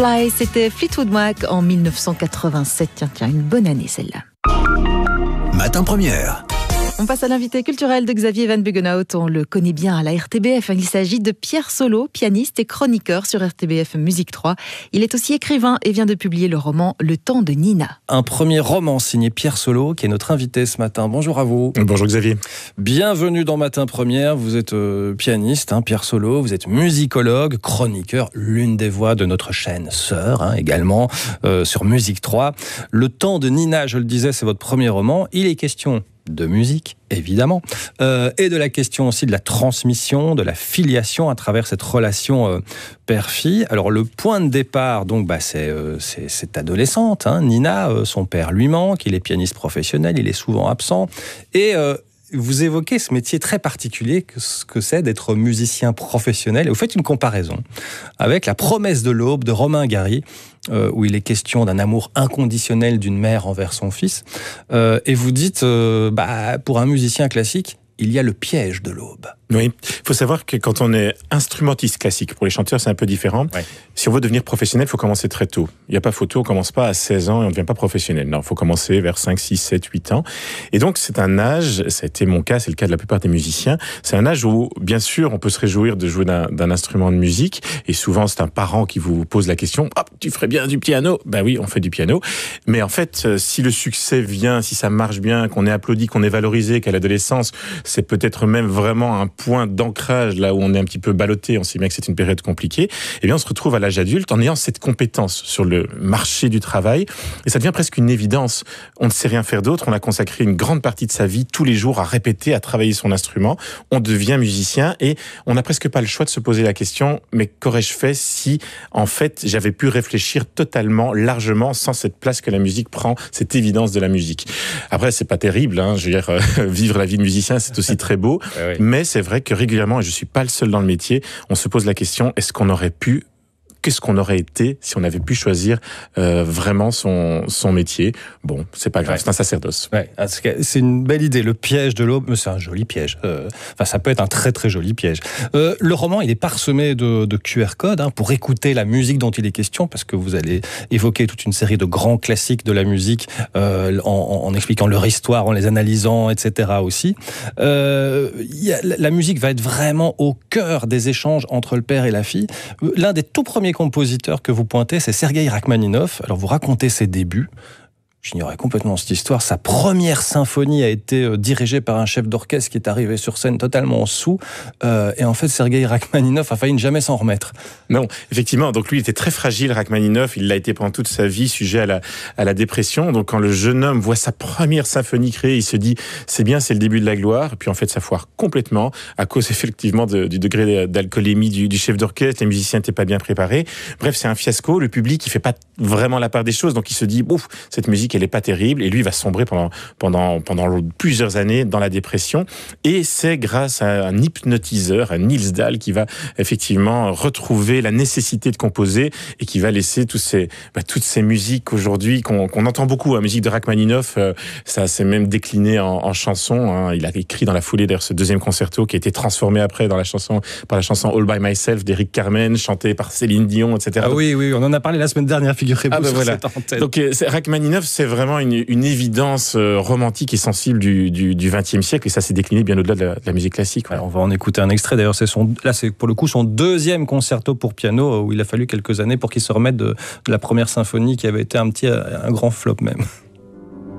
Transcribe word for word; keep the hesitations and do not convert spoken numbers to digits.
Fly, c'était Fleetwood Mac en mille neuf cent quatre-vingt-sept. Tiens, tiens, une bonne année celle-là. Matin Première. On passe à l'invité culturel de Xavier Van Buggenhout. On le connaît bien à la R T B F. Il s'agit de Pierre Solo, pianiste et chroniqueur sur R T B F Musique trois. Il est aussi écrivain et vient de publier le roman Le temps de Nina. Un premier roman signé Pierre Solo, qui est notre invité ce matin. Bonjour à vous. Bonjour Xavier. Bienvenue dans Matin Première. Vous êtes euh, pianiste, hein, Pierre Solo. Vous êtes musicologue, chroniqueur, l'une des voix de notre chaîne sœur, hein, également, euh, sur Musique trois. Le temps de Nina, je le disais, c'est votre premier roman. Il est question de musique, évidemment, euh, et de la question aussi de la transmission, de la filiation à travers cette relation euh, père-fille. Alors le point de départ, donc, bah, c'est, euh, c'est cette adolescente, hein, Nina. Euh, son père lui manque, il est pianiste professionnel, il est souvent absent, et euh, vous évoquez ce métier très particulier que ce que c'est d'être musicien professionnel, et vous faites une comparaison avec La promesse de l'aube de Romain Gary, Euh, où il est question d'un amour inconditionnel d'une mère envers son fils. Euh, et vous dites, euh, bah, pour un musicien classique, il y a le piège de l'aube. Oui, il faut savoir que quand on est instrumentiste classique, pour les chanteurs c'est un peu différent. Ouais. Si on veut devenir professionnel, il faut commencer très tôt. Il n'y a pas photo, on ne commence pas à seize ans et on ne devient pas professionnel. Non, il faut commencer vers cinq, six, sept, huit ans. Et donc c'est un âge, ça a été mon cas, c'est le cas de la plupart des musiciens, c'est un âge où bien sûr on peut se réjouir de jouer d'un, d'un instrument de musique, et souvent c'est un parent qui vous pose la question « Ah, tu ferais bien du piano ?» Ben oui, on fait du piano. Mais en fait, si le succès vient, si ça marche bien, qu'on est applaudi, qu'on est valorisé, qu'à l'adolescence, c'est peut-être même vraiment un point d'ancrage, là où on est un petit peu ballotté, on sait bien que c'est une période compliquée, et bien on se retrouve à l'âge adulte en ayant cette compétence sur le marché du travail, et ça devient presque une évidence. On ne sait rien faire d'autre, on a consacré une grande partie de sa vie, tous les jours, à répéter, à travailler son instrument, on devient musicien, et on n'a presque pas le choix de se poser la question, mais qu'aurais-je fait si, en fait, j'avais pu réfléchir totalement, largement, sans cette place que la musique prend, cette évidence de la musique. Après, c'est pas terrible, hein, je veux dire, euh, vivre la vie de musicien, c'est aussi très beau, ouais, ouais. Mais c'est vrai que régulièrement, et je suis pas le seul dans le métier, on se pose la question, est-ce qu'on aurait pu Qu'est-ce qu'on aurait été si on avait pu choisir euh, vraiment son, son métier? Bon, c'est pas grave, ouais. C'est un sacerdoce. Ouais, c'est une belle idée. Le piège de l'aube, c'est un joli piège. Euh, enfin, ça peut être un très très joli piège. Euh, le roman, il est parsemé de, de Q R codes, hein, pour écouter la musique dont il est question, parce que vous allez évoquer toute une série de grands classiques de la musique euh, en, en expliquant leur histoire, en les analysant, et cetera aussi. Euh, y a, la musique va être vraiment au cœur des échanges entre le père et la fille. L'un des tout premiers compositeur que vous pointez, c'est Sergueï Rachmaninov. Alors vous racontez ses débuts. J'ignorais complètement cette histoire. Sa première symphonie a été euh, dirigée par un chef d'orchestre qui est arrivé sur scène totalement sous. Euh, et en fait, Sergueï Rachmaninov a failli ne jamais s'en remettre. Non, effectivement. Donc lui, il était très fragile, Rachmaninov. Il l'a été pendant toute sa vie, sujet à la, à la dépression. Donc quand le jeune homme voit sa première symphonie créée, il se dit, c'est bien, c'est le début de la gloire. Et puis en fait, ça foire complètement à cause effectivement de, du degré d'alcoolémie du, du chef d'orchestre. Les musiciens n'étaient pas bien préparés. Bref, c'est un fiasco. Le public, il fait pas vraiment la part des choses. Donc il se dit, ouf, cette musique, elle est pas terrible, et lui va sombrer pendant pendant pendant plusieurs années dans la dépression, et c'est grâce à un hypnotiseur, à Niels Dahl, qui va effectivement retrouver la nécessité de composer et qui va laisser tous ces bah, toutes ces musiques aujourd'hui qu'on, qu'on entend beaucoup. La musique de Rachmaninov, euh, ça s'est même décliné en, en chanson, hein. Il a écrit dans la foulée d'ailleurs ce deuxième concerto qui a été transformé après dans la chanson par la chanson All by Myself d'Eric Carmen, chantée par Céline Dion, et cetera. Ah oui, oui, on en a parlé la semaine dernière, figurez-vous. Ah ben voilà. Donc Rachmaninov, c'est vraiment une, une évidence euh, romantique et sensible du, du, du vingtième siècle, et ça s'est décliné bien au-delà de la, de la musique classique. Ouais. Alors, on va en écouter un extrait. D'ailleurs, c'est son, là, c'est pour le coup son deuxième concerto pour piano, où il a fallu quelques années pour qu'il se remette de, de la première symphonie qui avait été un petit, un grand flop même.